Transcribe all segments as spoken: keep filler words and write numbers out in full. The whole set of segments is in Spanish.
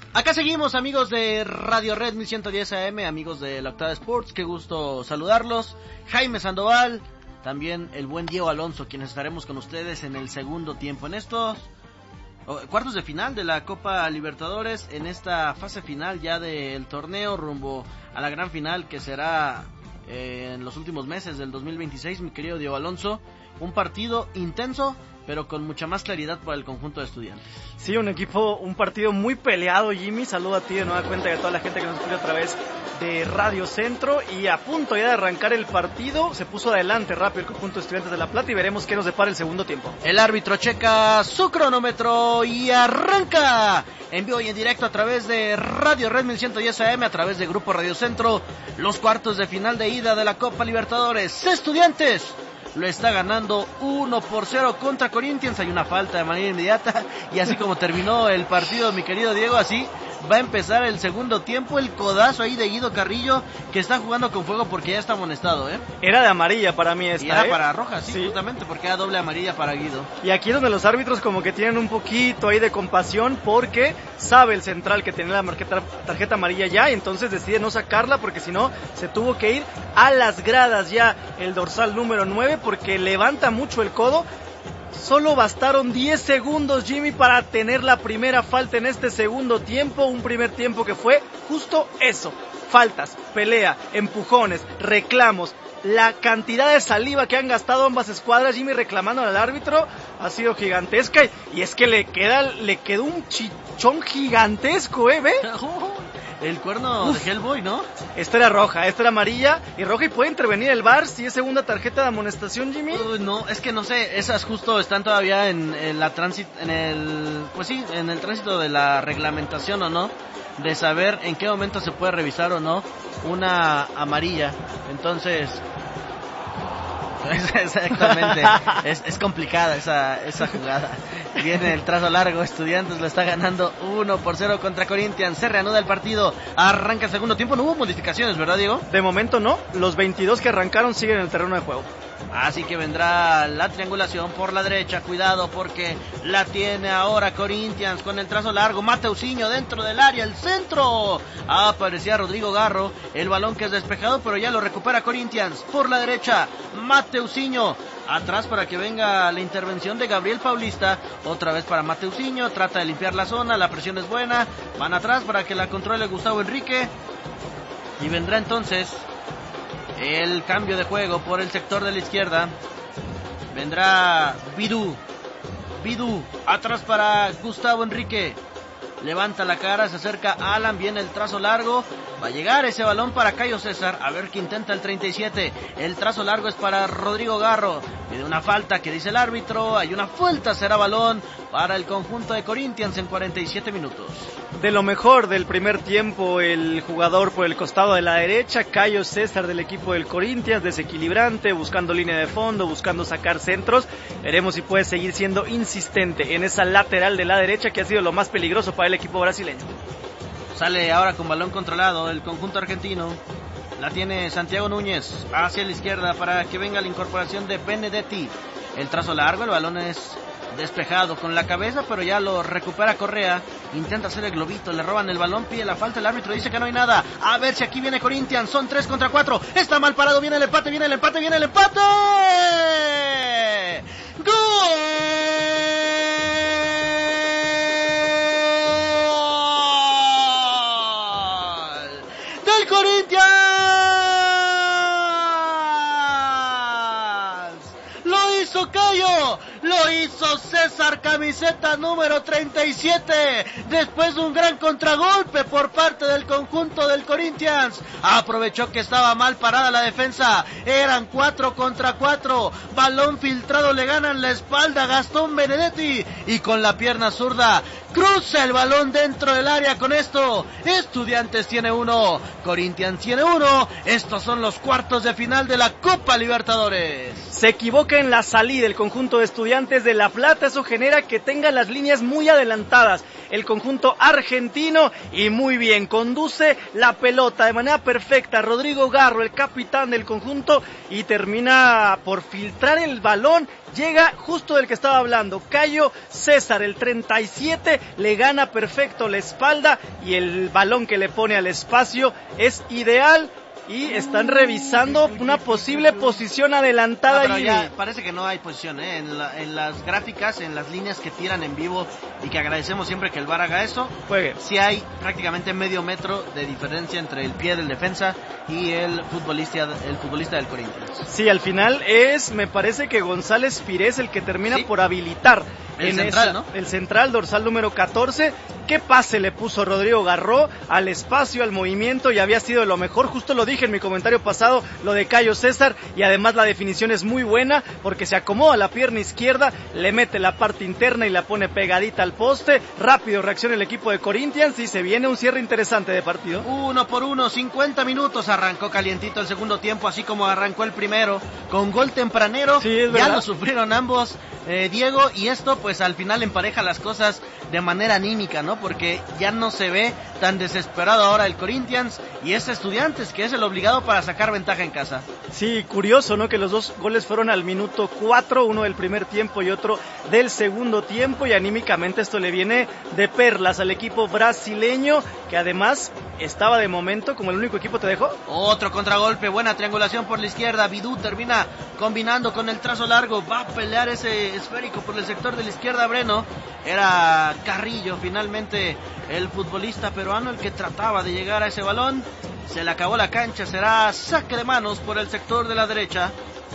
Acá seguimos, amigos de Radio Red mil ciento diez A M, amigos de la Octava Sports, qué gusto saludarlos. Jaime Sandoval, también el buen Diego Alonso, quienes estaremos con ustedes en el segundo tiempo, en estos cuartos de final de la Copa Libertadores, en esta fase final ya del torneo, rumbo a la gran final que será eh, en los últimos meses del dos mil veintiséis, mi querido Diego Alonso. Un partido intenso, pero con mucha más claridad para el conjunto de Estudiantes. Sí, un equipo, un partido muy peleado, Jimmy. Saludo a ti de nueva cuenta y a toda la gente que nos escucha a través de Radio Centro. Y a punto ya de arrancar el partido, se puso adelante rápido el conjunto de Estudiantes de La Plata y veremos qué nos depara el segundo tiempo. El árbitro checa su cronómetro y arranca en vivo y en directo a través de Radio Red mil ciento diez A M, a través de Grupo Radio Centro, los cuartos de final de ida de la Copa Libertadores. Estudiantes lo está ganando uno por cero contra Corinthians. Hay una falta de manera inmediata y así como terminó el partido, mi querido Diego, así va a empezar el segundo tiempo. El codazo ahí de Guido Carrillo, que está jugando con fuego porque ya está amonestado, ¿eh? Era de amarilla para mí esta, y era ¿eh? para roja, sí, sí, justamente porque era doble amarilla para Guido. Y aquí es donde los árbitros como que tienen un poquito ahí de compasión, porque sabe el central que tenía la marqueta, tarjeta amarilla ya, y entonces decide no sacarla, porque si no se tuvo que ir a las gradas ya el dorsal número nueve, porque levanta mucho el codo. Solo bastaron diez segundos, Jimmy, para tener la primera falta en este segundo tiempo. Un primer tiempo que fue justo eso: faltas, pelea, empujones, reclamos. La cantidad de saliva que han gastado ambas escuadras, Jimmy, reclamando al árbitro, ha sido gigantesca. Y es que le queda, le quedó un chichón gigantesco, ¿eh? ¿Ve? El cuerno Uf. de Hellboy, ¿no? Esta era roja, esta era amarilla y roja, y puede intervenir el V A R si es segunda tarjeta de amonestación, Jimmy. Uh, no, es que no sé, esas justo están todavía en, en la tránsito, en el, pues sí, en el tránsito de la reglamentación o no, de saber en qué momento se puede revisar o no una amarilla. Entonces, exactamente, es, es complicada esa, esa jugada. Viene el trazo largo, Estudiantes lo está ganando uno por cero contra Corinthians. Se reanuda el partido, arranca el segundo tiempo. No hubo modificaciones, ¿verdad, Diego? De momento no, los veintidós que arrancaron siguen en el terreno de juego. Así que vendrá la triangulación por la derecha. Cuidado porque la tiene ahora Corinthians con el trazo largo. Mateusinho dentro del área, el centro. Aparecía Rodrigo Garro. El balón que es despejado, pero ya lo recupera Corinthians. Por la derecha, Mateusinho. Atrás para que venga la intervención de Gabriel Paulista. Otra vez para Mateusinho. Trata de limpiar la zona. La presión es buena. Van atrás para que la controle Gustavo Enrique. Y vendrá entonces el cambio de juego por el sector de la izquierda. Vendrá Bidú. Bidú. Atrás para Gustavo Enrique. Levanta la cara, se acerca Alan, viene el trazo largo. Va a llegar ese balón para Cayo César. A ver qué intenta el treinta y siete. El trazo largo es para Rodrigo Garro. Pide una falta que dice el árbitro. Hay una falta, será balón para el conjunto de Corinthians en cuarenta y siete minutos. De lo mejor del primer tiempo, el jugador por el costado de la derecha, Cayo César del equipo del Corinthians, desequilibrante, buscando línea de fondo, buscando sacar centros. Veremos si puede seguir siendo insistente en esa lateral de la derecha, que ha sido lo más peligroso para el equipo brasileño. Sale ahora con balón controlado el conjunto argentino. La tiene Santiago Núñez hacia la izquierda para que venga la incorporación de Benedetti. El trazo largo, el balón es despejado con la cabeza, pero ya lo recupera Correa. Intenta hacer el globito, le roban el balón, pide la falta, el árbitro dice que no hay nada. A ver si aquí viene Corinthians, son tres contra cuatro. Está mal parado, viene el empate, viene el empate, viene el empate. ¡Gol! ¡Del Corinthians! ¡Lo hizo Cayo! Lo hizo César, camiseta número treinta y siete, después de un gran contragolpe por parte del conjunto del Corinthians. Aprovechó que estaba mal parada la defensa, eran cuatro contra cuatro, balón filtrado, le ganan la espalda a Gastón Benedetti y con la pierna zurda cruza el balón dentro del área. Con esto, Estudiantes tiene uno, Corinthians tiene uno. Estos son los cuartos de final de la Copa Libertadores. Se equivoca en la salida el conjunto de Estudiantes de La Plata, eso genera que tenga las líneas muy adelantadas. el conjunto argentino y muy bien, conduce la pelota de manera perfecta Rodrigo Garro, el capitán del conjunto, y termina por filtrar el balón. Llega justo del que estaba hablando, Caio César, el treinta y siete, le gana perfecto la espalda y el balón que le pone al espacio es ideal. Y están revisando una posible posición adelantada. No, pero ya parece que no hay posición, ¿eh? En, la, en las gráficas, en las líneas que tiran en vivo y que agradecemos siempre que el V A R haga eso, juegue. Sí hay prácticamente medio metro de diferencia entre el pie del defensa y el futbolista, el futbolista del Corinthians. Sí, al final es, me parece que González Pires el que termina sí. por habilitar. El central, esa, ¿no? El central, dorsal número catorce. ¿Qué pase le puso Rodrigo Garro al espacio, al movimiento? Y había sido lo mejor, justo lo dije en mi comentario pasado, lo de Caio César, y además la definición es muy buena, porque se acomoda la pierna izquierda, le mete la parte interna y la pone pegadita al poste. Rápido reacciona el equipo de Corinthians y se viene un cierre interesante de partido. Uno por uno, cincuenta minutos, arrancó calientito el segundo tiempo, así como arrancó el primero, con gol tempranero. Sí, es ya verdad. lo sufrieron ambos, eh, Diego, y esto pues al final empareja las cosas de manera anímica, ¿no? Porque ya no se ve tan desesperado ahora el Corinthians y es Estudiantes, que es el obligado para sacar ventaja en casa. Sí, curioso, ¿no? Que los dos goles fueron al minuto cuatro, uno del primer tiempo y otro del segundo tiempo, y anímicamente esto le viene de perlas al equipo brasileño, que además estaba de momento como el único equipo. ¿Te dejó? Otro contragolpe, buena triangulación por la izquierda, Vidú termina combinando con el trazo largo, va a pelear ese esférico por el sector de la izquierda. Breno, era Carrillo finalmente el futbolista peruano el que trataba de llegar a ese balón. Se le acabó la cancha, será saque de manos por el sector de la derecha.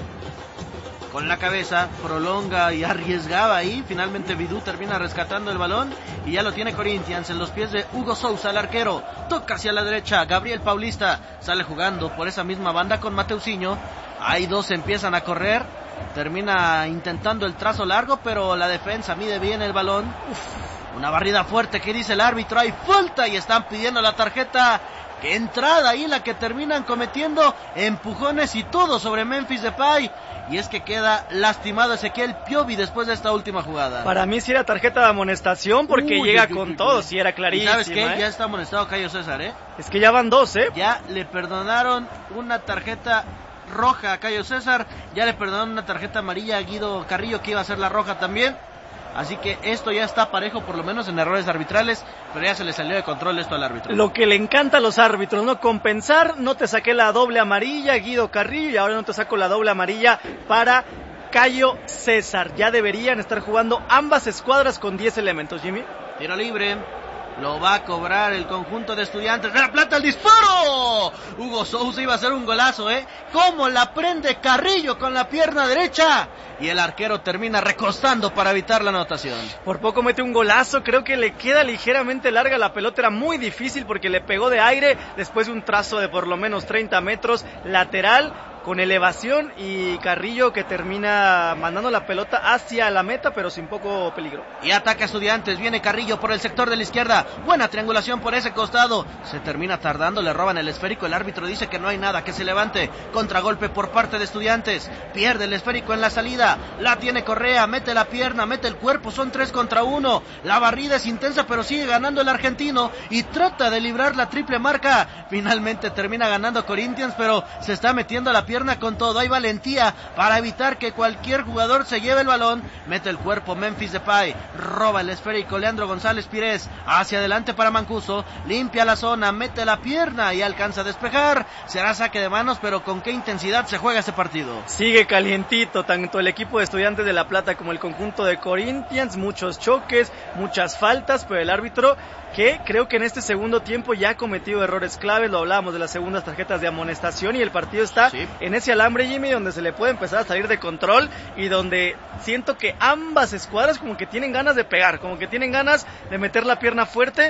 Con la cabeza, prolonga y arriesgaba ahí. Finalmente Vidú termina rescatando el balón y ya lo tiene Corinthians en los pies de Hugo Sousa, el arquero. Toca hacia la derecha, Gabriel Paulista sale jugando por esa misma banda con Mateusinho. Ahí dos empiezan a correr. Termina intentando el trazo largo, pero la defensa mide bien el balón. Uf, una barrida fuerte, que dice el árbitro, hay falta y están pidiendo la tarjeta. Qué entrada ahí la que terminan cometiendo, empujones y todo sobre Memphis Depay. Y es que queda lastimado Ezequiel Piovi después de esta última jugada. Para mí sí era tarjeta de amonestación porque uy, llega uy, con uy, todo, uy. sí era clarísimo. ¿Y sabes qué? ¿eh? Ya está amonestado Caio César, ¿eh? Es que ya van dos, ¿eh? Ya le perdonaron una tarjeta roja a Caio César, ya le perdonaron una tarjeta amarilla a Guido Carrillo, que iba a ser la roja también. Así que esto ya está parejo, por lo menos en errores arbitrales, pero ya se le salió de control esto al árbitro. Lo que le encanta a los árbitros, ¿no? Compensar, no te saqué la doble amarilla, Guido Carrillo, y ahora no te saco la doble amarilla para Caio César. Ya deberían estar jugando ambas escuadras con diez elementos, Jimmy. Tiro libre. Lo va a cobrar el conjunto de Estudiantes. ¡De La Plata, el disparo! Hugo Sousa iba a hacer un golazo, ¿eh? ¿Cómo la prende Carrillo con la pierna derecha? Y el arquero termina recostando para evitar la anotación. Por poco mete un golazo, creo que le queda ligeramente larga la pelota. Era muy difícil porque le pegó de aire después de un trazo de por lo menos treinta metros lateral, con elevación, y Carrillo que termina mandando la pelota hacia la meta, pero sin poco peligro. Y ataca Estudiantes, viene Carrillo por el sector de la izquierda, buena triangulación por ese costado, se termina tardando, le roban el esférico, el árbitro dice que no hay nada, que se levante, contragolpe por parte de Estudiantes, pierde el esférico en la salida, la tiene Correa, mete la pierna, mete el cuerpo, son tres contra uno, la barrida es intensa, pero sigue ganando el argentino, y trata de librar la triple marca, finalmente termina ganando Corinthians, pero se está metiendo la pierna con todo, hay valentía para evitar que cualquier jugador se lleve el balón, mete el cuerpo Memphis Depay, roba el esférico Leandro González Pires, hacia adelante para Mancuso, limpia la zona, mete la pierna y alcanza a despejar, será saque de manos, pero con qué intensidad se juega este partido. Sigue calientito, tanto el equipo de Estudiantes de La Plata como el conjunto de Corinthians, muchos choques, muchas faltas, pero el árbitro, que creo que en este segundo tiempo ya ha cometido errores claves, lo hablábamos de las segundas tarjetas de amonestación, y el partido está sí. en ese alambre, Jimmy, donde se le puede empezar a salir de control y donde siento que ambas escuadras como que tienen ganas de pegar, como que tienen ganas de meter la pierna fuerte,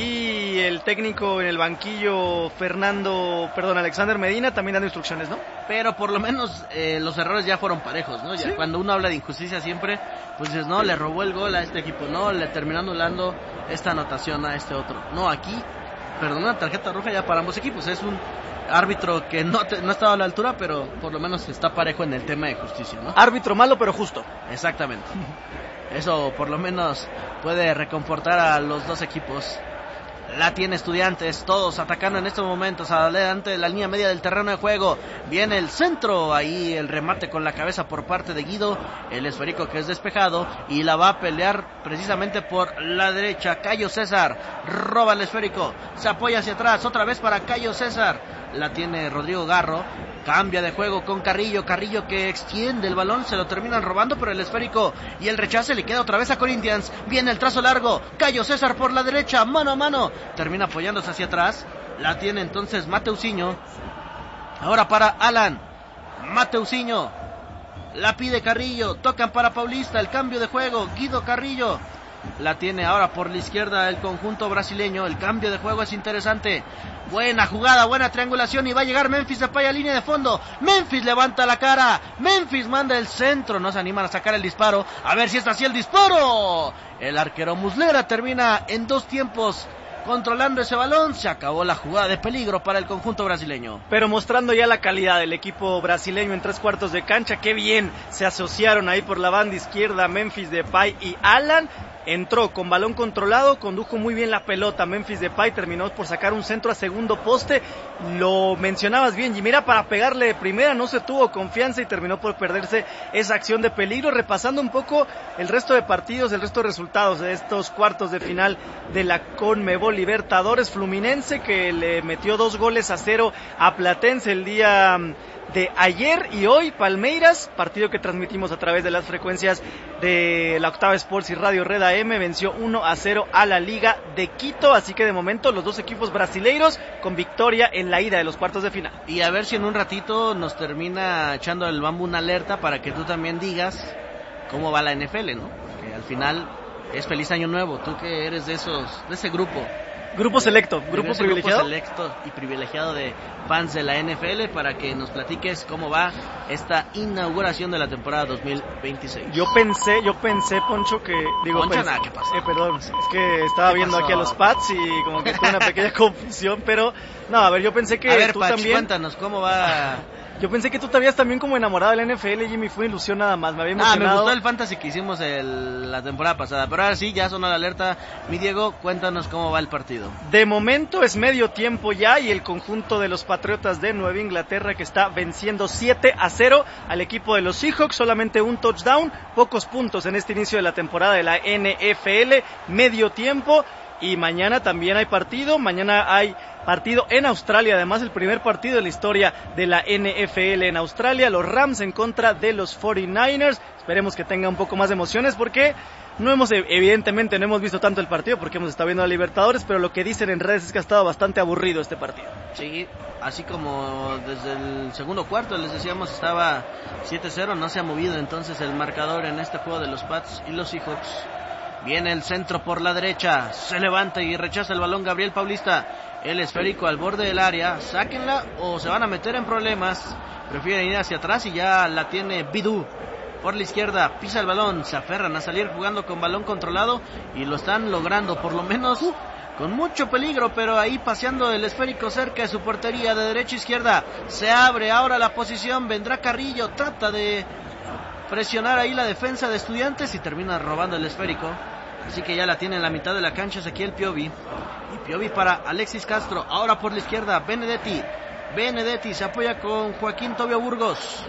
y el técnico en el banquillo, Fernando, perdón, Alexander Medina, también dando instrucciones, ¿no? Pero por lo menos eh, los errores ya fueron parejos, ¿no? Ya ¿Sí? Cuando uno habla de injusticia siempre, pues dices, no, le robó el gol a este equipo, no, le terminó anulando esta anotación a este otro. No, aquí, perdón, una tarjeta roja ya para ambos equipos. Es un árbitro que no, te, no estaba a la altura, pero por lo menos está parejo en el tema de justicia, ¿no? Árbitro malo, pero justo. Exactamente. Eso por lo menos puede reconfortar a los dos equipos. La tiene Estudiantes, todos atacando en estos momentos, adelante de la línea media del terreno de juego. Viene el centro, ahí el remate con la cabeza por parte de Guido, el esférico que es despejado y la va a pelear precisamente por la derecha. Cayo César roba el esférico, se apoya hacia atrás, otra vez para Cayo César. La tiene Rodrigo Garro, cambia de juego con Carrillo, Carrillo que extiende el balón, se lo terminan robando, pero el esférico y el rechace le queda otra vez a Corinthians. Viene el trazo largo, Cayo César por la derecha, mano a mano, termina apoyándose hacia atrás. La tiene entonces Mateusinho, ahora para Alan, Mateusinho, la pide Carrillo, tocan para Paulista, el cambio de juego, Guido Carrillo. La tiene ahora por la izquierda el conjunto brasileño. El cambio de juego es interesante. Buena jugada, buena triangulación y va a llegar Memphis Depay a línea de fondo. Memphis levanta la cara. Memphis manda el centro. No se animan a sacar el disparo. A ver si está así el disparo. El arquero Muslera termina en dos tiempos controlando ese balón. Se acabó la jugada de peligro para el conjunto brasileño. Pero mostrando ya la calidad del equipo brasileño en tres cuartos de cancha. Qué bien se asociaron ahí por la banda izquierda Memphis Depay y Alan. Entró con balón controlado, condujo muy bien la pelota. Memphis Depay terminó por sacar un centro a segundo poste. Lo mencionabas bien, y mira, para pegarle de primera no se tuvo confianza y terminó por perderse esa acción de peligro. Repasando un poco el resto de partidos, el resto de resultados de estos cuartos de final de la Conmebol Libertadores. Fluminense que le metió dos goles a cero a Platense el día de ayer, y hoy Palmeiras, partido que transmitimos a través de las frecuencias de la Octava Sports y Radio Red A M, venció uno a cero a la Liga de Quito. Así que de momento los dos equipos brasileiros con victoria en la ida de los cuartos de final. Y a ver si en un ratito nos termina echando el bambú una alerta para que tú también digas cómo va la N F L, ¿no? Porque al final es feliz año nuevo, tú que eres de esos, de ese grupo. Grupo selecto, grupo privilegiado. Grupo selecto y privilegiado de fans de la N F L, para que nos platiques cómo va esta inauguración de la temporada dos mil veintiséis. Yo pensé, yo pensé, Poncho, que... digo, Poncho, pensé, nada, ¿qué pasó? Eh, perdón, es que estaba viendo pasó? aquí a los Pats y como que tuve una pequeña confusión, pero... No, a ver, yo pensé que a ver, tú Pach, también... cuéntanos, ¿cómo va...? Yo pensé que tú te habías también como enamorado de la N F L, Jimmy, fue ilusión nada más, me había emocionado. Ah, me gustó el fantasy que hicimos el, la temporada pasada, pero ahora sí, ya sonó la alerta. Mi Diego, cuéntanos cómo va el partido. De momento es medio tiempo ya y el conjunto de los Patriotas de Nueva Inglaterra que está venciendo siete a cero al equipo de los Seahawks, solamente un touchdown, pocos puntos en este inicio de la temporada de la N F L, medio tiempo. Y mañana también hay partido, mañana hay partido en Australia, además el primer partido de la historia de la N F L en Australia, los Rams en contra de los cuarenta y nueve ers, esperemos que tenga un poco más de emociones porque no hemos, evidentemente no hemos visto tanto el partido porque hemos estado viendo a Libertadores, pero lo que dicen en redes es que ha estado bastante aburrido este partido. Sí, así como desde el segundo cuarto les decíamos estaba siete cero, no se ha movido entonces el marcador en este juego de los Pats y los Seahawks. Viene el centro por la derecha, se levanta y rechaza el balón Gabriel Paulista, el esférico al borde del área, sáquenla o se van a meter en problemas, prefieren ir hacia atrás y ya la tiene Bidú por la izquierda, pisa el balón, se aferran a salir jugando con balón controlado y lo están logrando, por lo menos con mucho peligro, pero ahí paseando el esférico cerca de su portería de derecha a izquierda, se abre ahora la posición, vendrá Carrillo, trata de presionar ahí la defensa de Estudiantes y termina robando el esférico. Así que ya la tiene en la mitad de la cancha Ezequiel Piovi. Y Piovi para Alexis Castro. Ahora por la izquierda Benedetti. Benedetti se apoya con Joaquín Tobio Burgos.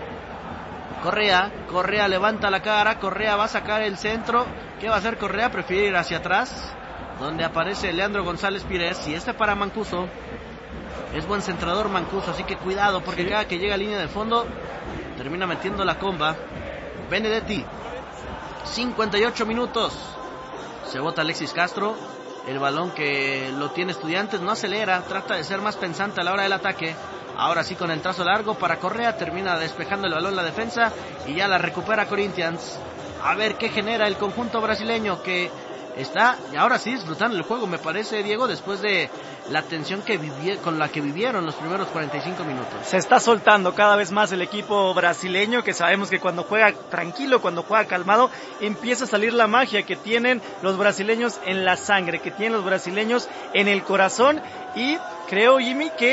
Correa. Correa levanta la cara. Correa va a sacar el centro. ¿Qué va a hacer Correa? Prefiere ir hacia atrás, donde aparece Leandro González Pires. Y este para Mancuso. Es buen centrador Mancuso, así que cuidado porque sí, cada que llega a línea de fondo termina metiendo la comba. Benedetti, cincuenta y ocho minutos, se bota Alexis Castro, el balón que lo tiene Estudiantes, no acelera, trata de ser más pensante a la hora del ataque, ahora sí con el trazo largo para Correa, termina despejando el balón la defensa y ya la recupera Corinthians. A ver qué genera el conjunto brasileño que está ahora sí disfrutando el juego, me parece, Diego, después de la tensión que viví, con la que vivieron los primeros cuarenta y cinco minutos. Se está soltando cada vez más el equipo brasileño, que sabemos que cuando juega tranquilo, cuando juega calmado, empieza a salir la magia que tienen los brasileños en la sangre, que tienen los brasileños en el corazón. Y creo, Jimmy, que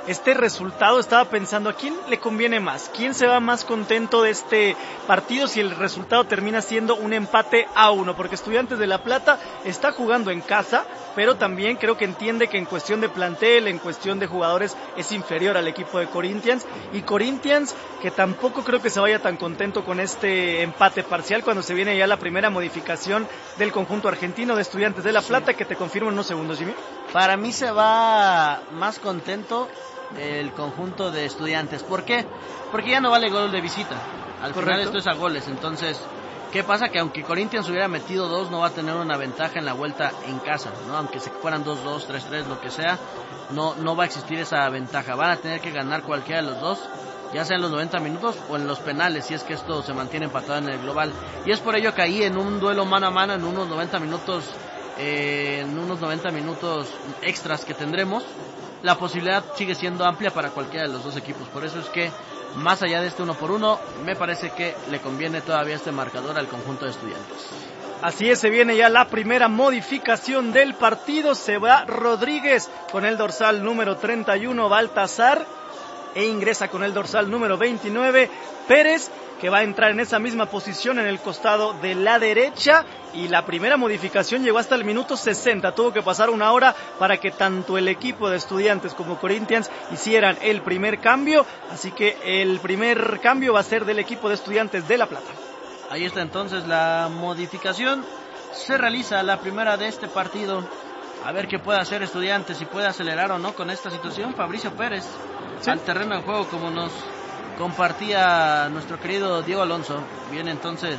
este resultado estaba pensando a quién le conviene más, quién se va más contento de este partido si el resultado termina siendo un empate a uno, porque Estudiantes de La Plata está jugando en casa, pero también creo que entiende que en cuestión de plantel, en cuestión de jugadores, es inferior al equipo de Corinthians, y Corinthians que tampoco creo que se vaya tan contento con este empate parcial cuando se viene ya la primera modificación del conjunto argentino de Estudiantes de La Plata, sí. Que te confirmo en unos segundos, Jimmy. Para mí se va más contento el conjunto de Estudiantes. ¿Por qué? Porque ya no vale gol de visita. Al Correcto. Final esto es a goles. Entonces, ¿qué pasa? Que aunque Corinthians hubiera metido dos, no va a tener una ventaja en la vuelta en casa, ¿no? Aunque se fueran dos dos, tres tres, lo que sea, no, no va a existir esa ventaja. Van a tener que ganar cualquiera de los dos, ya sea en los noventa minutos o en los penales, si es que esto se mantiene empatado en el global. Y es por ello que ahí en un duelo mano a mano, en unos noventa minutos, eh, en unos noventa minutos extras que tendremos, la posibilidad sigue siendo amplia para cualquiera de los dos equipos. Por eso es que, más allá de este uno por uno, me parece que le conviene todavía este marcador al conjunto de Estudiantes. Así es, se viene ya la primera modificación del partido. Se va Rodríguez con el dorsal número treinta y uno, Baltazar, e ingresa con el dorsal número veintinueve, Pérez, que va a entrar en esa misma posición en el costado de la derecha. Y la primera modificación llegó hasta el minuto sesenta, tuvo que pasar una hora para que tanto el equipo de Estudiantes como Corinthians hicieran el primer cambio, así que el primer cambio va a ser del equipo de Estudiantes de La Plata. Ahí está entonces la modificación, se realiza la primera de este partido, a ver qué puede hacer Estudiantes, si puede acelerar o no con esta situación. Fabricio Pérez, ¿sí?, al terreno de juego, como nos compartía nuestro querido Diego Alonso. Viene entonces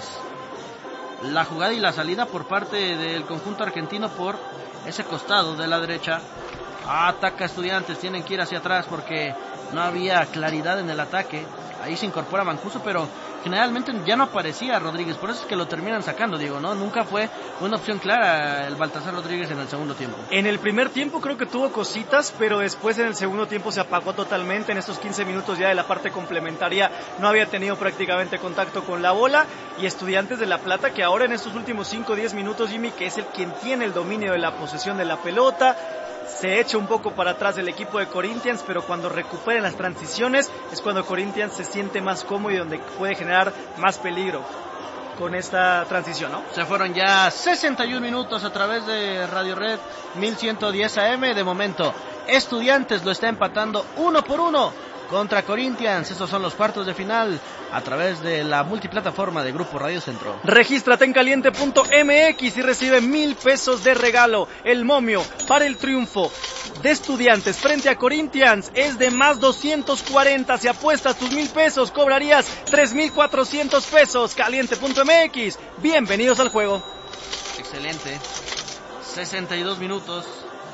la jugada y la salida por parte del conjunto argentino por ese costado de la derecha. Ataca Estudiantes, tienen que ir hacia atrás porque no había claridad en el ataque. Ahí se incorpora Mancuso, pero generalmente ya no aparecía Rodríguez, por eso es que lo terminan sacando, Diego, ¿no? Nunca fue una opción clara el Baltazar Rodríguez en el segundo tiempo. En el primer tiempo creo que tuvo cositas, pero después en el segundo tiempo se apagó totalmente. En estos quince minutos ya de la parte complementaria no había tenido prácticamente contacto con la bola. Y Estudiantes de La Plata, que ahora en estos últimos cinco o diez minutos, Jimmy, que es el quien tiene el dominio de la posesión de la pelota, se echa un poco para atrás el equipo de Corinthians, pero cuando recuperen las transiciones es cuando Corinthians se siente más cómodo y donde puede generar más peligro con esta transición, ¿no? Se fueron ya sesenta y un minutos a través de Radio Red mil ciento diez A M. De momento, Estudiantes lo está empatando uno por uno contra Corinthians. Estos son los cuartos de final a través de la multiplataforma de Grupo Radio Centro. Regístrate en caliente punto m x y recibe mil pesos de regalo. El momio para el triunfo de Estudiantes frente a Corinthians es de más doscientos cuarenta. Si apuestas tus mil pesos, cobrarías tres mil cuatrocientos pesos. caliente punto m x. Bienvenidos al juego. Excelente. sesenta y dos minutos.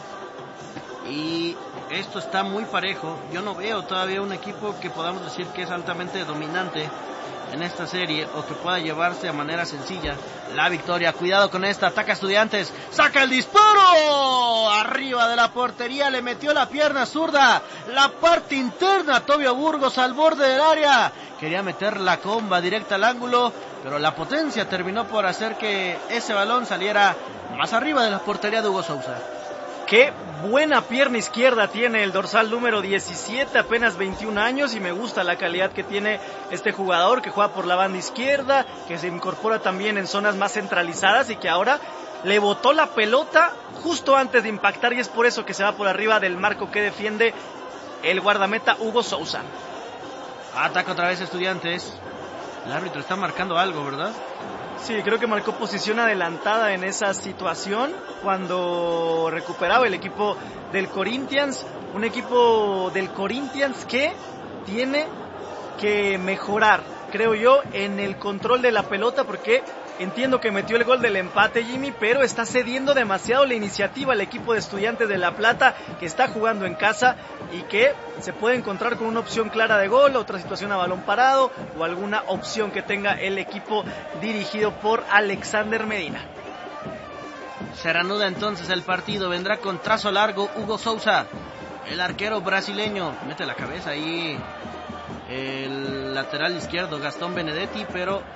Y esto está muy parejo. Yo no veo todavía un equipo que podamos decir que es altamente dominante en esta serie o que pueda llevarse de manera sencilla la victoria. Cuidado con esta, ataca Estudiantes, saca el disparo arriba de la portería, le metió la pierna zurda, la parte interna, Tobio Burgos al borde del área, quería meter la comba directa al ángulo, pero la potencia terminó por hacer que ese balón saliera más arriba de la portería de Hugo Sousa. Qué buena pierna izquierda tiene el dorsal número diecisiete, apenas veintiún años, y me gusta la calidad que tiene este jugador que juega por la banda izquierda, que se incorpora también en zonas más centralizadas y que ahora le botó la pelota justo antes de impactar, y es por eso que se va por arriba del marco que defiende el guardameta Hugo Sousa. Ataca otra vez Estudiantes. El árbitro está marcando algo, ¿verdad? Sí, creo que marcó posición adelantada en esa situación cuando recuperaba el equipo del Corinthians. Un equipo del Corinthians que tiene que mejorar, creo yo, en el control de la pelota, porque entiendo que metió el gol del empate, Jimmy, pero está cediendo demasiado la iniciativa al equipo de Estudiantes de La Plata, que está jugando en casa y que se puede encontrar con una opción clara de gol, otra situación a balón parado o alguna opción que tenga el equipo dirigido por Alexander Medina. Se reanuda entonces el partido, vendrá con trazo largo Hugo Sousa, el arquero brasileño, mete la cabeza ahí el lateral izquierdo Gastón Benedetti, pero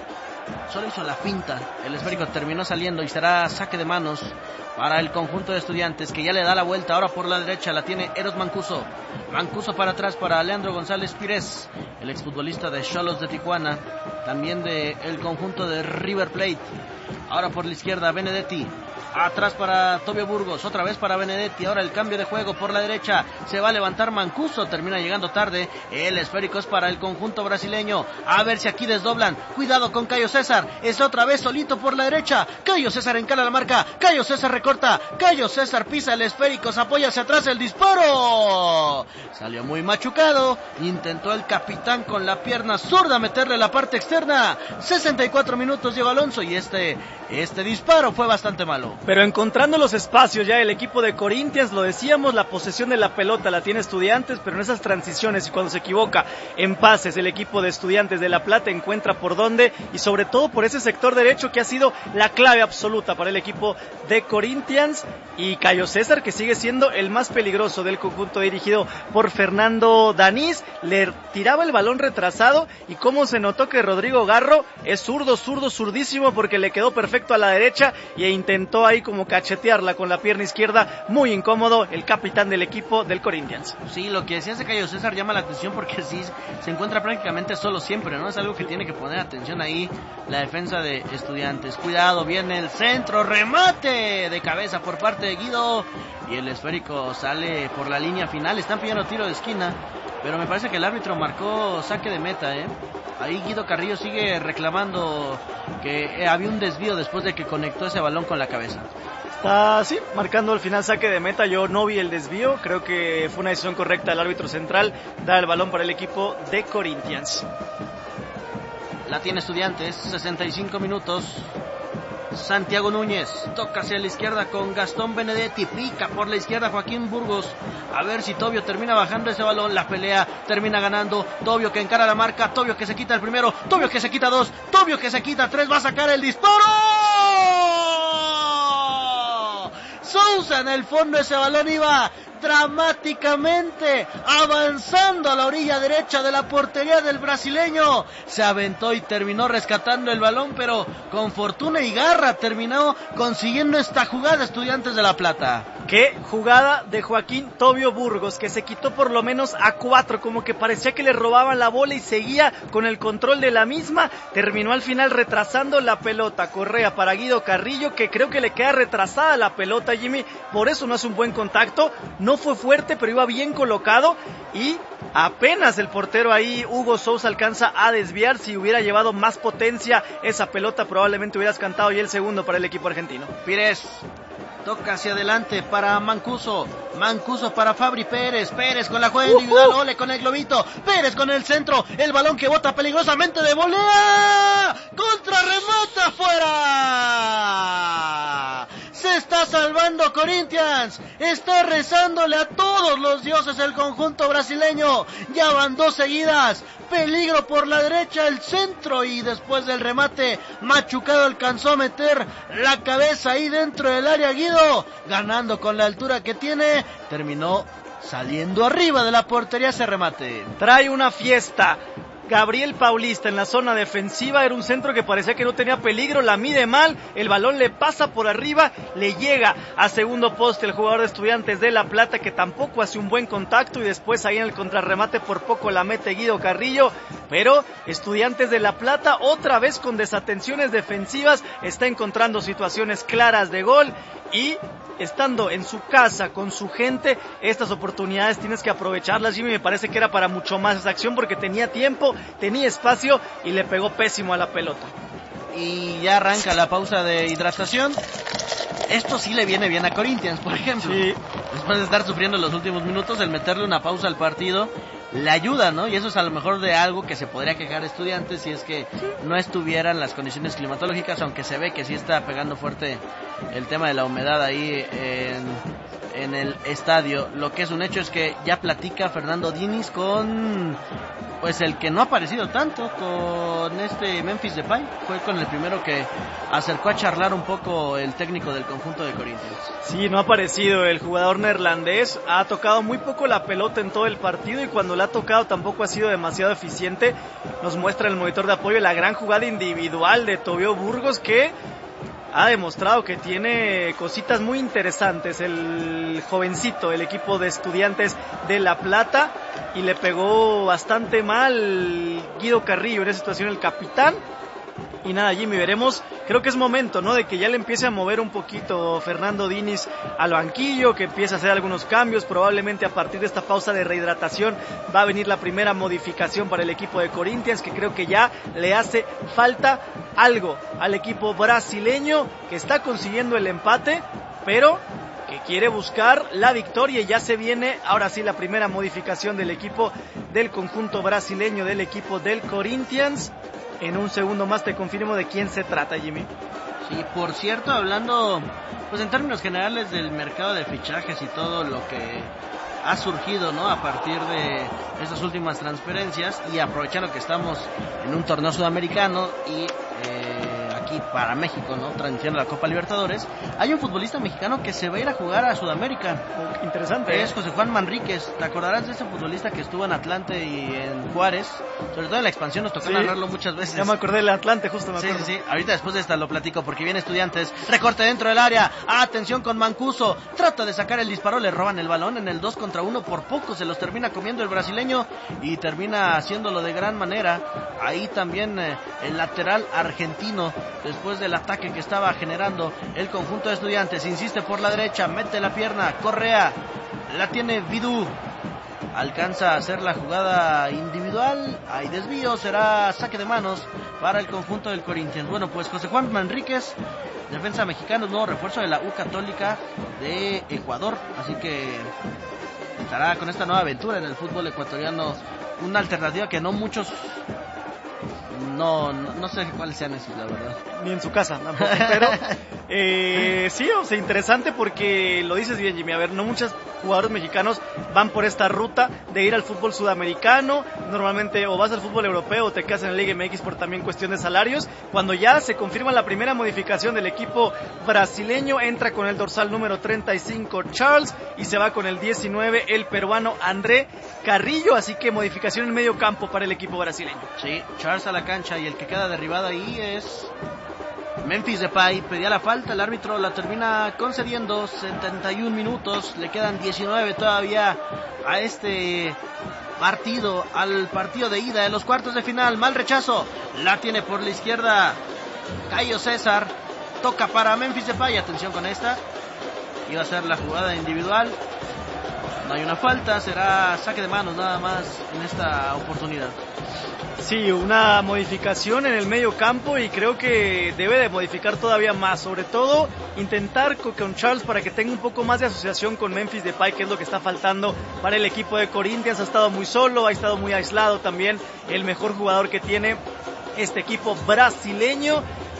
solo hizo la finta, el esférico terminó saliendo y será saque de manos para el conjunto de Estudiantes, que ya le da la vuelta ahora por la derecha, la tiene Eros Mancuso. Mancuso para atrás para Leandro González Pires, el exfutbolista de Xolos de Tijuana, también de el conjunto de River Plate. Ahora por la izquierda Benedetti, atrás para Tobio Burgos, otra vez para Benedetti, ahora el cambio de juego por la derecha, se va a levantar Mancuso, termina llegando tarde, el esférico es para el conjunto brasileño, a ver si aquí desdoblan, cuidado con Cayo César, es otra vez solito por la derecha, Cayo César encala la marca, Cayo César recorta, Cayo César pisa el esférico, se apoya hacia atrás, el disparo, salió muy machucado, intentó el capitán con la pierna zurda meterle la parte externa, sesenta y cuatro minutos Diego Alonso, y este, este disparo fue bastante malo. Pero encontrando los espacios ya el equipo de Corinthians, lo decíamos, la posesión de la pelota la tiene Estudiantes, pero en esas transiciones y cuando se equivoca en pases el equipo de Estudiantes de La Plata encuentra por dónde y sobre todo por ese sector derecho que ha sido la clave absoluta para el equipo de Corinthians, y Cayo César, que sigue siendo el más peligroso del conjunto dirigido por Fernando Danís, le tiraba el balón retrasado y cómo se notó que Rodrigo Garro es zurdo, zurdo, zurdísimo porque le quedó perfecto a la derecha e intentó ahí como cachetearla con la pierna izquierda, muy incómodo el capitán del equipo del Corinthians. Sí, lo que decía ese Cayo César llama la atención porque sí se encuentra prácticamente solo siempre, ¿no? Es algo que tiene que poner atención ahí la defensa de Estudiantes. Cuidado, viene el centro, remate de cabeza por parte de Guido y el esférico sale por la línea final, están pidiendo tiro de esquina, pero me parece que el árbitro marcó saque de meta, ¿eh? Ahí Guido Carrillo sigue reclamando que había un desvío después de que conectó ese balón con la cabeza. Está, sí, marcando al final saque de meta. Yo no vi el desvío, creo que fue una decisión correcta del árbitro central, dar el balón para el equipo de Corinthians. La tiene Estudiantes, sesenta y cinco minutos. Santiago Núñez toca hacia la izquierda con Gastón Benedetti, pica por la izquierda Joaquín Burgos, a ver si Tobio termina bajando ese balón, la pelea termina ganando Tobio, que encara la marca, Tobio que se quita el primero, Tobio que se quita dos, Tobio que se quita tres, va a sacar el disparo. Sousa en el fondo, ese balón iba dramáticamente avanzando a la orilla derecha de la portería del brasileño, se aventó y terminó rescatando el balón, pero con fortuna y garra terminó consiguiendo esta jugada Estudiantes de La Plata. Qué jugada de Joaquín Tobio Burgos, que se quitó por lo menos a cuatro, como que parecía que le robaban la bola y seguía con el control de la misma, terminó al final retrasando la pelota, Correa para Guido Carrillo, que creo que le queda retrasada la pelota, Jimmy, por eso no hace un buen contacto, no fue fuerte, pero iba bien colocado y apenas el portero ahí, Hugo Sousa, alcanza a desviar. Si hubiera llevado más potencia esa pelota, probablemente hubieras cantado ya el segundo para el equipo argentino. Pires toca hacia adelante para Mancuso, Mancuso para Fabri Pérez, Pérez con la jugada individual, uh-huh. Ole con el globito, Pérez con el centro, el balón que bota peligrosamente de volea, contra remata afuera. Se está salvando Corinthians, está rezándole a todos los dioses el conjunto brasileño, ya van dos seguidas, peligro por la derecha, el centro y después del remate, Machucado alcanzó a meter la cabeza ahí dentro del área, Guido, ganando con la altura que tiene, terminó saliendo arriba de la portería ese remate. Trae una fiesta Gabriel Paulista en la zona defensiva, era un centro que parecía que no tenía peligro, la mide mal, el balón le pasa por arriba, le llega a segundo poste el jugador de Estudiantes de La Plata, que tampoco hace un buen contacto, y después ahí en el contrarremate por poco la mete Guido Carrillo, pero Estudiantes de La Plata otra vez con desatenciones defensivas, está encontrando situaciones claras de gol, y estando en su casa con su gente, estas oportunidades tienes que aprovecharlas, Jimmy. Me parece que era para mucho más esa acción porque tenía tiempo, tenía espacio y le pegó pésimo a la pelota. Y ya arranca la pausa de hidratación. Esto sí le viene bien a Corinthians, por ejemplo. Sí. Después de estar sufriendo los últimos minutos, el meterle una pausa al partido le ayuda, ¿no? Y eso es a lo mejor de algo que se podría quejar Estudiantes si es que no estuvieran las condiciones climatológicas, aunque se ve que sí está pegando fuerte el tema de la humedad ahí en, en el estadio. Lo que es un hecho es que ya platica Fernando Diniz con pues el que no ha aparecido tanto, con este Memphis Depay. Fue con el primero que acercó a charlar un poco el técnico del conjunto de Corinthians. Sí, no ha aparecido el jugador neerlandés, ha tocado muy poco la pelota en todo el partido y cuando la ha tocado tampoco ha sido demasiado eficiente. Nos muestra el monitor de apoyo la gran jugada individual de Tobio Burgos, que ha demostrado que tiene cositas muy interesantes el jovencito, el equipo de Estudiantes de La Plata, y le pegó bastante mal Guido Carrillo, en esa situación el capitán. Y nada, Jimmy, veremos, creo que es momento, ¿no?, de que ya le empiece a mover un poquito Fernando Diniz al banquillo, que empiece a hacer algunos cambios. Probablemente a partir de esta pausa de rehidratación va a venir la primera modificación para el equipo de Corinthians, que creo que ya le hace falta algo al equipo brasileño, que está consiguiendo el empate, pero que quiere buscar la victoria. Y ya se viene, ahora sí, la primera modificación del equipo del conjunto brasileño, del equipo del Corinthians. En un segundo más te confirmo de quién se trata, Jimmy. Sí, por cierto, hablando pues en términos generales del mercado de fichajes y todo lo que ha surgido, ¿no?, a partir de estas últimas transferencias, y aprovechando que estamos en un torneo sudamericano y eh, aquí para México, ¿no?, transmitiendo la Copa Libertadores, hay un futbolista mexicano que se va a ir a jugar a Sudamérica. Oh, interesante. Es José Juan Manríquez. ¿Te acordarás de ese futbolista que estuvo en Atlante y en Juárez? Sobre todo en la expansión nos tocó sí, narrarlo muchas veces. Ya me acordé del Atlante, justo me acuerdo. Sí, sí, sí. Ahorita después de esta lo platico porque viene Estudiantes. Recorte dentro del área. Atención con Mancuso. Trata de sacar el disparo, le roban el balón en el dos contra uno. Por poco se los termina comiendo el brasileño y termina haciéndolo de gran manera. Ahí también eh, el lateral argentino, después del ataque que estaba generando el conjunto de Estudiantes, insiste por la derecha, mete la pierna, Correa, la tiene Vidú, alcanza a hacer la jugada individual, hay desvío, será saque de manos para el conjunto del Corinthians. Bueno, pues José Juan Manríquez, defensa mexicano, nuevo refuerzo de la U Católica de Ecuador, así que estará con esta nueva aventura en el fútbol ecuatoriano, una alternativa que no muchos No, no, no sé cuáles sean esos, la verdad. Ni en su casa, tampoco. Pero eh, sí, o sea, interesante porque lo dices bien, Jimmy. A ver, no muchos jugadores mexicanos van por esta ruta de ir al fútbol sudamericano. Normalmente o vas al fútbol europeo o te quedas en la Liga M X por también cuestión de salarios. Cuando ya se confirma la primera modificación del equipo brasileño, entra con el dorsal número treinta y cinco Charles y se va con el diecinueve el peruano André Carrillo. Así que modificación en medio campo para el equipo brasileño. Sí, Charles a la cancha y el que queda derribado ahí es Memphis Depay. Pedía la falta, el árbitro la termina concediendo. Setenta y un minutos, le quedan diecinueve todavía a este partido, al partido de ida de los cuartos de final. Mal rechazo, la tiene por la izquierda Caio César, toca para Memphis Depay. Atención con esta, iba a ser la jugada individual, no hay una falta, será saque de manos nada más en esta oportunidad. Sí, una modificación en el medio campo y creo que debe de modificar todavía más, sobre todo intentar con Charles para que tenga un poco más de asociación con Memphis Depay, que es lo que está faltando para el equipo de Corinthians. Ha estado muy solo, ha estado muy aislado también, el mejor jugador que tiene este equipo brasileño.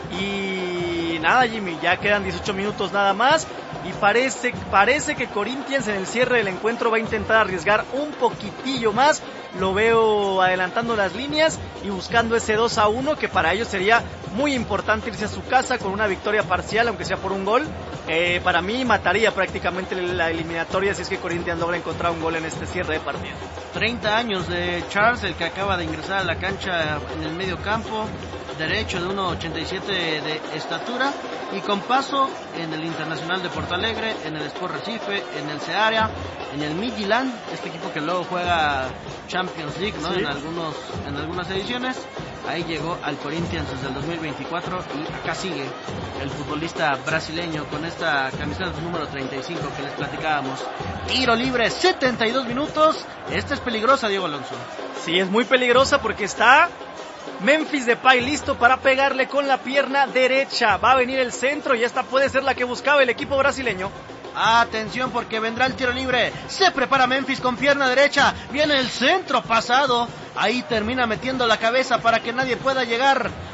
Y nada, Jimmy, ya quedan dieciocho minutos nada más y parece, parece que Corinthians en el cierre del encuentro va a intentar arriesgar un poquitillo más. Lo veo adelantando las líneas y buscando ese dos a uno, que para ellos sería muy importante irse a su casa con una victoria parcial, aunque sea por un gol. Eh, para mí mataría prácticamente la eliminatoria si es que Corinthians logra encontrar un gol en este cierre de partido. treinta años de Charles, el que acaba de ingresar a la cancha en el medio campo, derecho de uno ochenta y siete de estatura y con paso en el Internacional de Porto Alegre, en el Sport Recife, en el Ceará, en el Midtjylland, este equipo que luego juega Champions League, ¿no? Sí. En algunos, en algunas ediciones. Ahí llegó al Corinthians desde el dos mil veinticuatro y acá sigue el futbolista brasileño con esta camiseta número treinta y cinco que les platicábamos. Tiro libre, setenta y dos minutos. Esta es peligrosa, Diego Alonso. Sí, es muy peligrosa porque está Memphis Depay listo para pegarle con la pierna derecha. Va a venir el centro y esta puede ser la que buscaba el equipo brasileño. Atención porque vendrá el tiro libre. Se prepara Memphis con pierna derecha. Viene el centro pasado. Ahí termina metiendo la cabeza para que nadie pueda llegar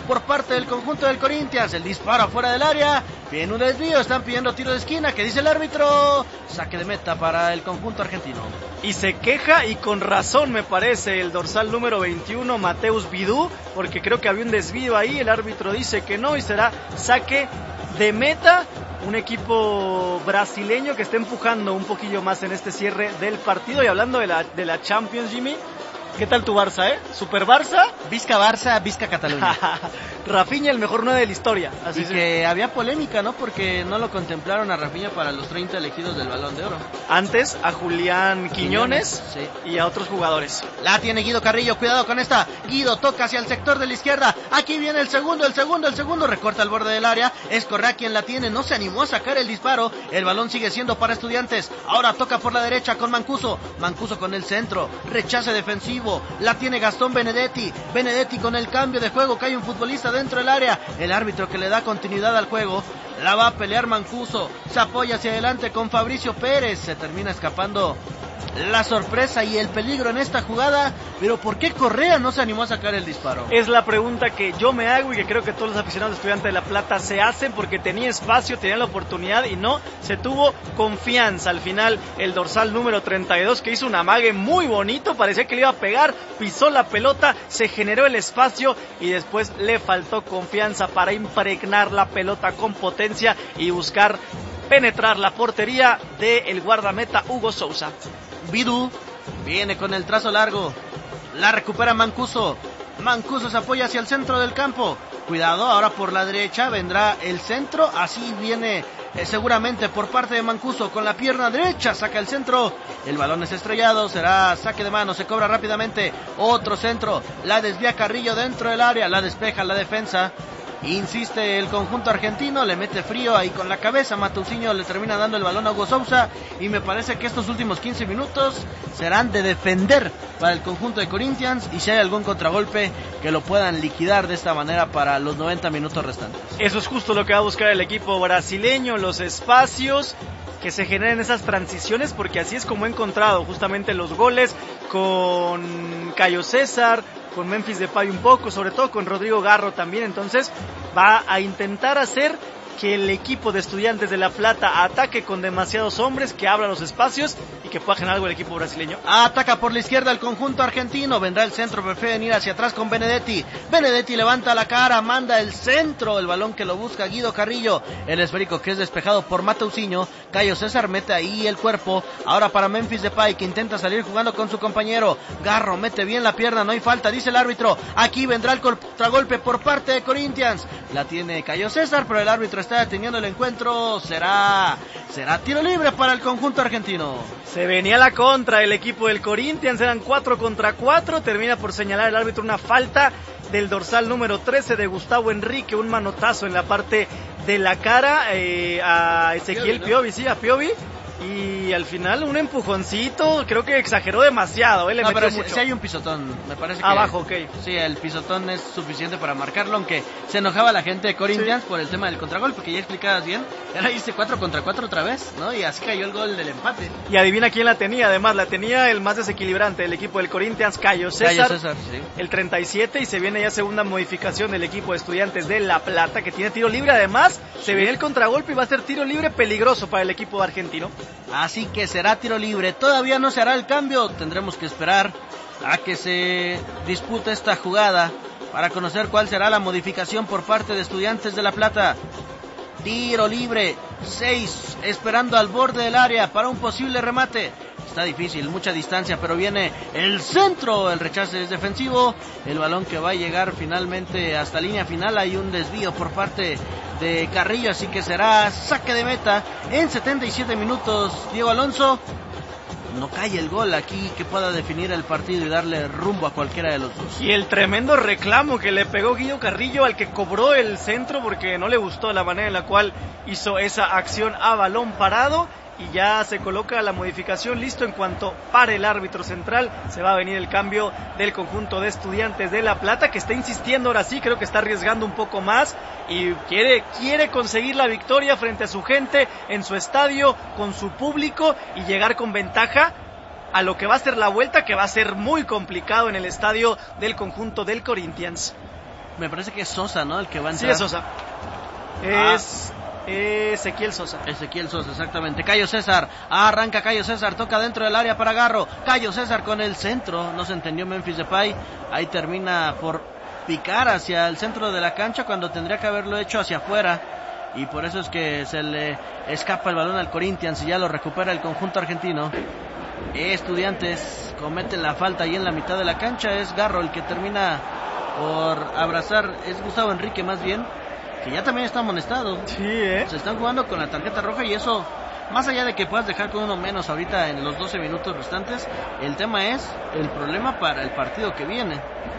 por parte del conjunto del Corinthians. El disparo afuera del área, viene un desvío, están pidiendo tiro de esquina. ¿Qué dice el árbitro? Saque de meta para el conjunto argentino. Y se queja, y con razón me parece, el dorsal número veintiuno, Mateus Vidú, porque creo que había un desvío ahí. El árbitro dice que no y será saque de meta. Un equipo brasileño que está empujando un poquillo más en este cierre del partido. Y hablando de la, de la Champions, Jimmy, ¿qué tal tu Barça, eh? ¿Super Barça? Vizca Barça, Vizca Cataluña. Rafinha, el mejor nueve de la historia. Así y sí. Que había polémica, ¿no? Porque no lo contemplaron a Rafinha para los treinta elegidos del Balón de Oro. Antes a Julián Quiñones, Quiñones sí. Y a otros jugadores. La tiene Guido Carrillo, cuidado con esta. Guido toca hacia el sector de la izquierda. Aquí viene el segundo, el segundo, el segundo. Recorta el borde del área. Es Correa quien la tiene. No se animó a sacar el disparo. El balón sigue siendo para Estudiantes. Ahora toca por la derecha con Mancuso. Mancuso con el centro. Rechace defensivo. La tiene Gastón Benedetti. Benedetti con el cambio de juego. Cae un futbolista dentro del área. El árbitro que le da continuidad al juego. La va a pelear Mancuso. Se apoya hacia adelante con Fabricio Pérez. Se termina escapando la sorpresa y el peligro en esta jugada. Pero ¿por qué Correa no se animó a sacar el disparo? Es la pregunta que yo me hago y que creo que todos los aficionados de Estudiantes de La Plata se hacen, porque tenía espacio, tenía la oportunidad y no se tuvo confianza. Al final el dorsal número treinta y dos, que hizo un amague muy bonito, parecía que le iba a pegar, pisó la pelota, se generó el espacio y después le faltó confianza para impregnar la pelota con potencia y buscar penetrar la portería del guardameta Hugo Sousa. Vidú viene con el trazo largo, la recupera Mancuso. Mancuso se apoya hacia el centro del campo. Cuidado, ahora por la derecha vendrá el centro. Así viene eh, seguramente por parte de Mancuso con la pierna derecha. Saca el centro. El balón es estrellado. Será saque de mano. Se cobra rápidamente. Otro centro. La desvía Carrillo dentro del área. La despeja la defensa. Insiste el conjunto argentino, le mete frío ahí con la cabeza. Mateusinho le termina dando el balón a Hugo Sousa. Y me parece que estos últimos quince minutos serán de defender para el conjunto de Corinthians. Y si hay algún contragolpe, que lo puedan liquidar de esta manera para los noventa minutos restantes. Eso es justo lo que va a buscar el equipo brasileño, los espacios, que se generen esas transiciones, porque así es como he encontrado justamente los goles con Cayo César, con Memphis Depay un poco, sobre todo con Rodrigo Garro también. Entonces va a intentar hacer que el equipo de Estudiantes de La Plata ataque con demasiados hombres, que abra los espacios y que pueda generar algo el equipo brasileño. Ataca por la izquierda el conjunto argentino, vendrá el centro, prefieren ir hacia atrás con Benedetti. Benedetti levanta la cara, manda el centro, el balón que lo busca Guido Carrillo, el esférico que es despejado por Mateusinho. Cayo César mete ahí el cuerpo, ahora para Memphis Depay, que intenta salir jugando con su compañero. Garro mete bien la pierna, no hay falta, dice el árbitro. Aquí vendrá el contragolpe por parte de Corinthians. La tiene Cayo César, pero el árbitro está deteniendo el encuentro. Será será tiro libre para el conjunto argentino. Se venía la contra el equipo del Corinthians, eran cuatro contra cuatro. Termina por señalar el árbitro una falta del dorsal número trece de Gustavo Enrique, un manotazo en la parte de la cara eh, a Ezequiel Piovi, ¿no? Piovi, sí, a Piovi. Y al final un empujoncito, creo que exageró demasiado, ¿eh? Le no, metió pero mucho. Si, si hay un pisotón, me parece que... Abajo, ok. Sí, el pisotón es suficiente para marcarlo, aunque se enojaba la gente de Corinthians sí. por el tema del contragolpe, que ya explicabas bien. Ahora hice cuatro contra cuatro otra vez, ¿no? Y así cayó el gol del empate. Y adivina quién la tenía, además, la tenía el más desequilibrante del equipo del Corinthians, Cayo César. Cayo César, sí. El treinta y siete, y se viene ya segunda modificación del equipo de Estudiantes de La Plata, que tiene tiro libre, además, sí. se viene el contragolpe y va a ser tiro libre peligroso para el equipo argentino. Así que será tiro libre, todavía no se hará el cambio, tendremos que esperar a que se dispute esta jugada para conocer cuál será la modificación por parte de Estudiantes de La Plata. Tiro libre, seis, esperando al borde del área para un posible remate. Está difícil, mucha distancia, pero viene el centro, el rechace es defensivo, el balón que va a llegar finalmente hasta línea final. Hay un desvío por parte de Carrillo, así que será saque de meta en setenta y siete minutos. Diego Alonso, no cae el gol aquí que pueda definir el partido y darle rumbo a cualquiera de los dos. Y el tremendo reclamo que le pegó Guido Carrillo al que cobró el centro, porque no le gustó la manera en la cual hizo esa acción a balón parado. Y ya se coloca la modificación, listo. En cuanto pare el árbitro central, se va a venir el cambio del conjunto de Estudiantes de La Plata, que está insistiendo ahora sí, creo que está arriesgando un poco más y quiere, quiere conseguir la victoria frente a su gente, en su estadio, con su público, y llegar con ventaja a lo que va a ser la vuelta, que va a ser muy complicado en el estadio del conjunto del Corinthians. me parece que es Sosa, ¿no? El que va a entrar. Sí, es Sosa. Es... Ah. Ezequiel Sosa. Ezequiel Sosa, exactamente. Cayo César, arranca Cayo César, toca dentro del área para Garro. Cayo César con el centro, no se entendió Memphis Depay. Ahí termina por picar hacia el centro de la cancha cuando tendría que haberlo hecho hacia afuera. Y por eso es que se le escapa el balón al Corinthians y ya lo recupera el conjunto argentino. Estudiantes cometen la falta ahí en la mitad de la cancha. Es Garro el que termina por abrazar, es Gustavo Enrique más bien, que ya también está amonestado. Sí, ¿eh? Se están jugando con la tarjeta roja y eso, más allá de que puedas dejar con uno menos ahorita en los doce minutos restantes, el tema es el problema para el partido que viene,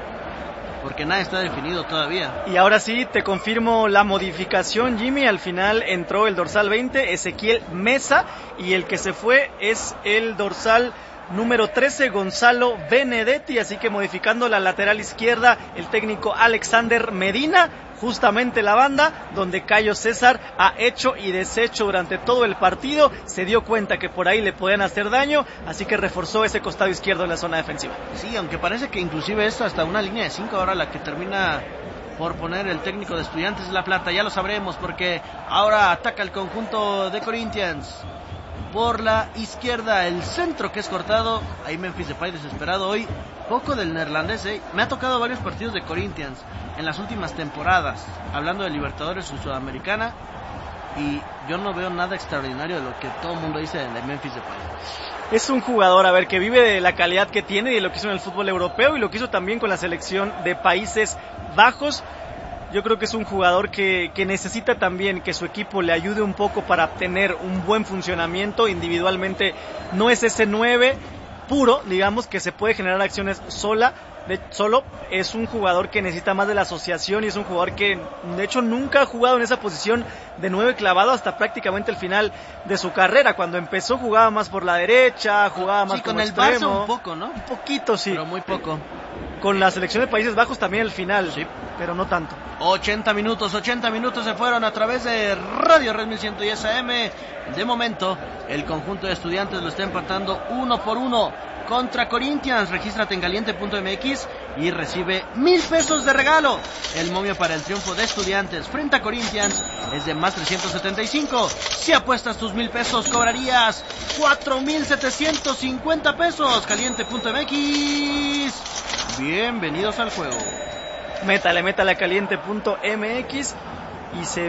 porque nada está definido todavía. Y ahora sí, te confirmo la modificación, Jimmy. Al final entró el dorsal veinte, Ezequiel Mesa, y el que se fue es el dorsal número trece, Gonzalo Benedetti. Así que modificando la lateral izquierda, el técnico Alexander Medina, justamente la banda donde Cayo César ha hecho y deshecho durante todo el partido. Se dio cuenta que por ahí le podían hacer daño, así que reforzó ese costado izquierdo en la zona defensiva. Sí, aunque parece que inclusive es hasta una línea de cinco ahora la que termina por poner el técnico de Estudiantes de La Plata. Ya lo sabremos porque ahora ataca el conjunto de Corinthians. Por la izquierda, el centro que es cortado. Ahí Memphis Depay desesperado hoy. Poco del neerlandés, ¿eh? Me ha tocado varios partidos de Corinthians en las últimas temporadas, hablando de Libertadores o Sudamericana, y yo no veo nada extraordinario de lo que todo el mundo dice de Memphis Depay. Es un jugador, a ver, que vive de la calidad que tiene y de lo que hizo en el fútbol europeo y lo que hizo también con la selección de Países Bajos. Yo creo que es un jugador que, que necesita también que su equipo le ayude un poco para tener un buen funcionamiento. Individualmente no es ese nueve puro, digamos, que se puede generar acciones sola, de, solo. Es un jugador que necesita más de la asociación y es un jugador que de hecho nunca ha jugado en esa posición de nueve clavado hasta prácticamente el final de su carrera. Cuando empezó jugaba más por la derecha, jugaba más sí, como con el extremo. Barça un poco, ¿no? Un poquito, sí. Pero muy poco. Con la selección de Países Bajos también al final, sí, pero no tanto. ochenta minutos, ochenta minutos se fueron a través de Radio Red mil ciento diez A M. De momento, el conjunto de Estudiantes lo está empatando uno por uno contra Corinthians. Regístrate en caliente punto m x y recibe mil pesos de regalo. El momio para el triunfo de Estudiantes frente a Corinthians es de más trescientos setenta y cinco. Si apuestas tus mil pesos, cobrarías cuatro mil setecientos cincuenta pesos. caliente punto m x. Bienvenidos al juego. Métale, métale a caliente punto m x y se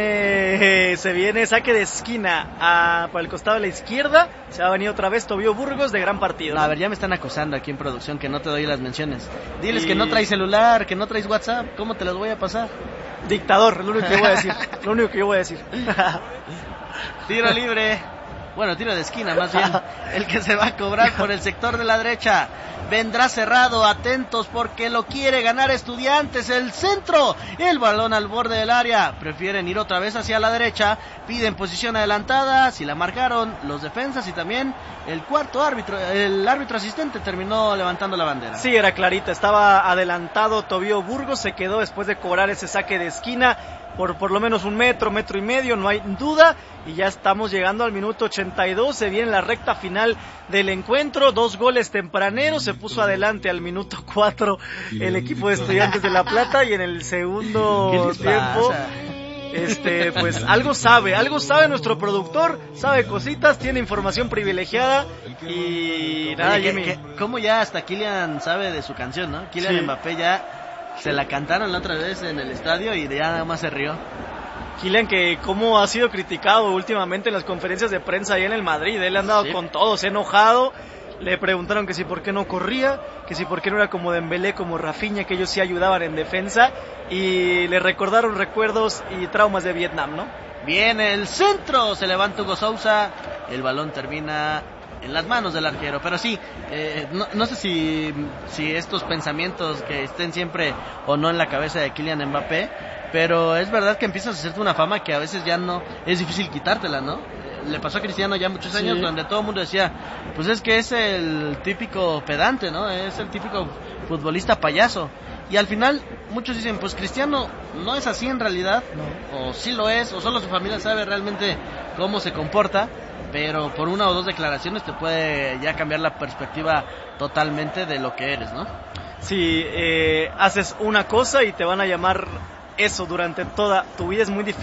viene se viene saque de esquina a, para el costado de la izquierda. Se va a venir otra vez Tobío Burgos, de gran partido. No, a ver, ya me están acosando aquí en producción que no te doy las menciones. Diles y... que no traes celular, que no traes WhatsApp. ¿Cómo te los voy a pasar? Dictador, lo único que yo voy a decir. Lo único que yo voy a decir. Tiro libre. Bueno, tiro de esquina más bien. El que se va a cobrar por el sector de la derecha. Vendrá cerrado, atentos porque lo quiere ganar Estudiantes. El centro, el balón al borde del área. Prefieren ir otra vez hacia la derecha. Piden posición adelantada. Si la marcaron los defensas y también el cuarto árbitro, el árbitro asistente terminó levantando la bandera. Sí, era clarita. Estaba adelantado Tobío Burgos. Se quedó después de cobrar ese saque de esquina. Por por lo menos un metro, metro y medio, no hay duda. Y ya estamos llegando al minuto ochenta y dos. Se viene la recta final del encuentro. Dos goles tempraneros. Se puso adelante al minuto cuatro el equipo de Estudiantes de La Plata. Y en el segundo tiempo, este, pues algo sabe, algo sabe nuestro productor. Sabe cositas, tiene información privilegiada. Y nada, Oye, Jimmy. que, que, ¿cómo ya hasta Kylian sabe de su canción, no? Kylian sí. Mbappé ya se la cantaron la otra vez en el estadio y ya nada más se rió. Kylian, que como ha sido criticado últimamente en las conferencias de prensa ahí en el Madrid, él ha andado sí. con todo, se ha enojado. Le preguntaron que si por qué no corría, que si por qué no era como Dembélé, como Rafinha, que ellos sí ayudaban en defensa, y le recordaron recuerdos y traumas de Vietnam, ¿no? Bien, el centro, se levanta Hugo Sousa, el balón termina en las manos del arquero, pero sí, eh, no, no sé si, si estos pensamientos que estén siempre o no en la cabeza de Kylian Mbappé, pero es verdad que empiezas a hacerte una fama que a veces ya no, es difícil quitártela, ¿no? Le pasó a Cristiano ya muchos años, sí. donde todo el mundo decía, pues es que es el típico pedante, ¿no? Es el típico futbolista payaso. Y al final, muchos dicen, pues Cristiano no es así en realidad, no. o sí lo es, o solo su familia sabe realmente cómo se comporta, pero por una o dos declaraciones te puede ya cambiar la perspectiva totalmente de lo que eres, ¿no? si eh, haces una cosa y te van a llamar eso durante toda tu vida, es muy difícil